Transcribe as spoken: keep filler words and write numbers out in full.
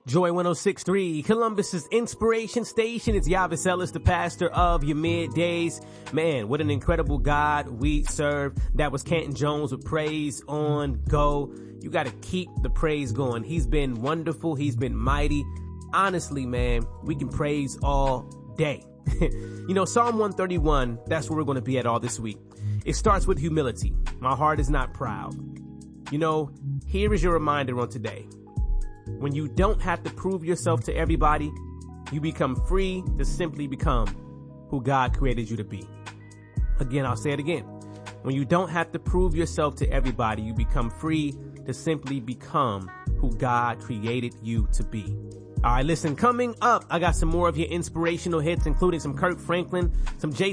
Joy one oh six point three, Columbus's inspiration station. It's Yavis Ellis, the pastor of your middays. Man, what an incredible God we serve. That was Canton Jones with Praise on Go. You got to keep the praise going. He's been wonderful. He's been mighty. Honestly, man, we can praise all day. You know, Psalm one thirty-one, that's where we're going to be at all this week. It starts with humility. My heart is not proud. You know, here is your reminder on today. When you don't have to prove yourself to everybody, you become free to simply become who God created you to be. Again, I'll say it again. When you don't have to prove yourself to everybody, you become free to simply become who God created you to be. All right, listen, coming up, I got some more of your inspirational hits, including some Kirk Franklin, some Jason